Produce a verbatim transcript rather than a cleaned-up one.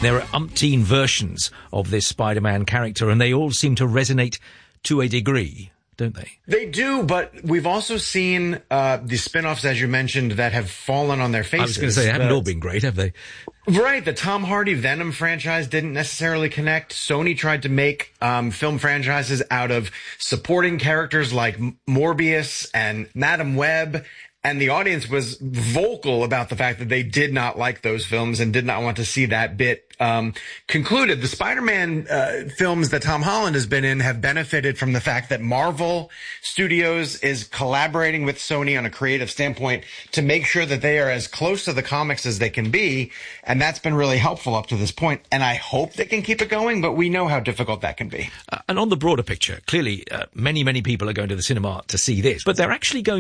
There are umpteen versions of this Spider-Man character, and they all seem to resonate to a degree, don't they? They do, but we've also seen uh, the spin-offs, as you mentioned, that have fallen on their faces. I was going to say, they haven't the, all been great, have they? Right. The Tom Hardy Venom franchise didn't necessarily connect. Sony tried to make um, film franchises out of supporting characters like Morbius and Madam Web, and the audience was vocal about the fact that they did not like those films and did not want to see that bit um concluded. The Spider-Man uh, films that Tom Holland has been in have benefited from the fact that Marvel Studios is collaborating with Sony on a creative standpoint to make sure that they are as close to the comics as they can be, and that's been really helpful up to this point, and I hope they can keep it going, but we know how difficult that can be. Uh, and on the broader picture, clearly uh, many, many people are going to the cinema to see this, but they're actually going